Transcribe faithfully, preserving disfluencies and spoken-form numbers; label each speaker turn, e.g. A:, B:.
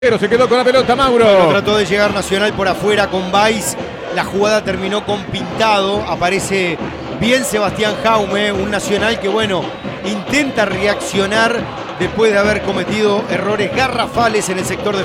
A: Pero se quedó con la pelota Mauro.
B: Bueno, trató de llegar Nacional por afuera con Baez. La jugada terminó con Pintado. Aparece bien Sebastián Jaume, un Nacional que, bueno, intenta reaccionar después de haber cometido errores garrafales en el sector de